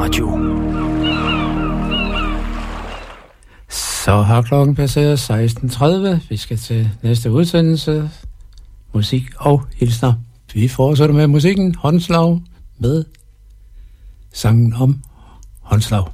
Radio. Så har klokken passeret 16.30. Vi skal til næste udsendelse. Musik og hilsner. Vi fortsætter med musikken. Håndslag med sangen om håndslag.